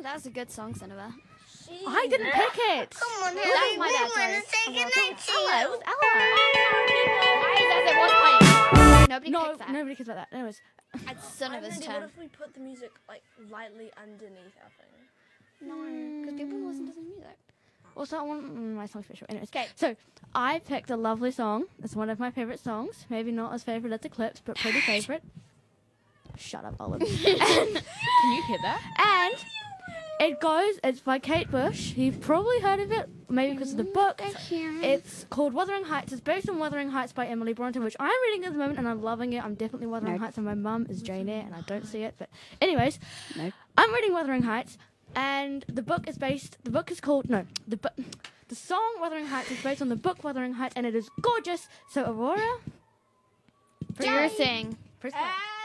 That's a good song, Cinema. I didn't pick it. Come on, That's Ellie. my We dad, want sorry. to say goodnight to Ella, it you. was Ella. It was playing. Nobody No, picks that. nobody cares about that. Anyways, It's Cinema's What turn. if we put the music like lightly underneath our thing? No, because people listen to the music. what's that one? My song's special. Anyways, 'Kay. so I picked a lovely song. It's one of my favorite songs. Maybe not as favorite as Eclipse, but pretty favorite. Shut up, Olive. Can you hear that? And it's by Kate Bush. You've probably heard of it, maybe because of the book. It's called Wuthering Heights. It's based on Wuthering Heights by Emily Bronte, which I'm reading at the moment, and I'm loving it. I'm definitely Wuthering Heights, and my mum is Jane Eyre, and I don't see it. But anyways, I'm reading Wuthering Heights, and the song Wuthering Heights is based on the book Wuthering Heights, and it is gorgeous. So Aurora, Do your thing. press play.